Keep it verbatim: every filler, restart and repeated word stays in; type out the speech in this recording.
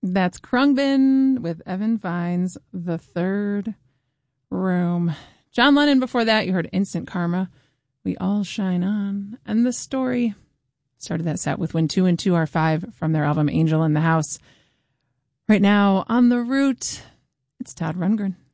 That's Khruangbin with Evan Vines, The Third Room. John Lennon before that, you heard Instant Karma, We All Shine On. And The Story started that set with When Two and Two Are Five from their album Angel in the House. Right now, on the route, it's Todd Rundgren.